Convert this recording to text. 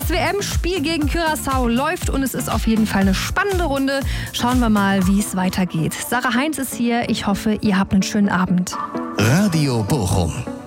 Das WM-Spiel gegen Curaçao läuft und es ist auf jeden Fall eine spannende Runde. Schauen wir mal, wie es weitergeht. Sarah Heinz ist hier. Ich hoffe, ihr habt einen schönen Abend. Radio Bochum.